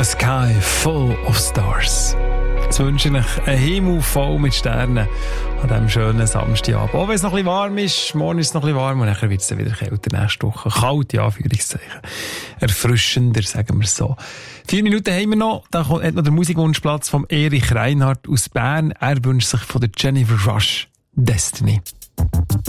A Sky Full of Stars. Jetzt wünsche ich euch einen Himmel voll mit Sternen an diesem schönen Samstagabend. Auch wenn es noch ein bisschen warm ist, morgen ist es noch ein bisschen warm und dann wird es dann wieder kälter nächste Woche. Kalt, ja, Anführungszeichen. Erfrischender, sagen wir es so. 4 Minuten haben wir noch. Da hat noch der Musikwunschplatz von Erich Reinhardt aus Bern. Er wünscht sich von der Jennifer Rush Destiny.